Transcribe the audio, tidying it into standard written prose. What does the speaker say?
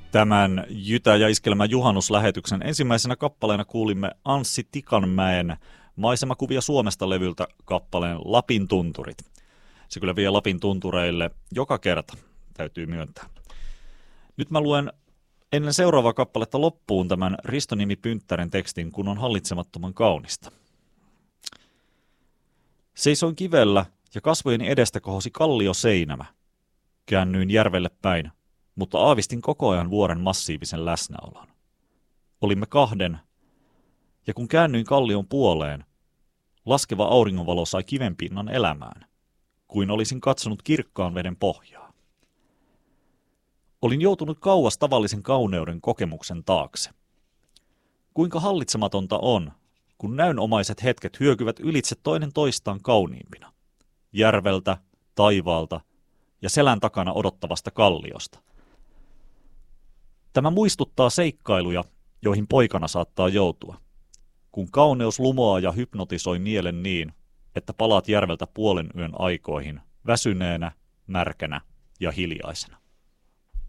Tämän Jytä ja Iskelmä juhannuslähetyksen ensimmäisenä kappaleena kuulimme Anssi Tikanmäen Maisemakuvia Suomesta-levyltä kappaleen Lapin tunturit. Se kyllä vie Lapin tuntureille joka kerta, täytyy myöntää. Nyt mä luen ennen seuraavaa kappaletta loppuun tämän Risto-Nimi Pynttären tekstin, kun on hallitsemattoman kaunista. Seisoin kivellä ja kasvojeni edestä kohosi kallioseinämä. Käännyin järvelle päin, mutta aavistin koko ajan vuoren massiivisen läsnäolon. Olimme kahden, ja kun käännyin kallion puoleen, laskeva auringonvalo sai kivenpinnan elämään, kuin olisin katsonut kirkkaan veden pohjaa. Olin joutunut kauas tavallisen kauneuden kokemuksen taakse. Kuinka hallitsematonta on, kun näynomaiset hetket hyökyvät ylitse toinen toistaan kauniimpina. Järveltä, taivaalta ja selän takana odottavasta kalliosta. Tämä muistuttaa seikkailuja, joihin poikana saattaa joutua. Kun kauneus lumoaa ja hypnotisoi mielen niin, että palaat järveltä puolen yön aikoihin, väsyneenä, märkänä ja hiljaisena.